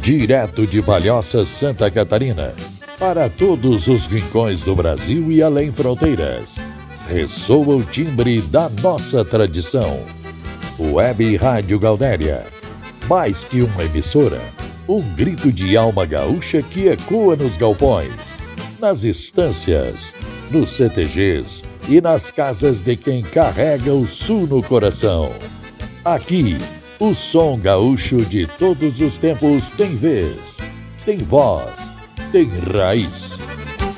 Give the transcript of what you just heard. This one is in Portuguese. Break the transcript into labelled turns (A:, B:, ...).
A: Direto de Palhoça, Santa Catarina, para todos os rincões do Brasil e além fronteiras, ressoa o timbre da nossa tradição. Web Rádio Gaudéria, mais que uma emissora, um grito de alma gaúcha que ecoa nos galpões, nas estâncias, nos CTGs e nas casas de quem carrega o sul no coração. Aqui, o som gaúcho de todos os tempos tem vez, tem voz, tem raiz.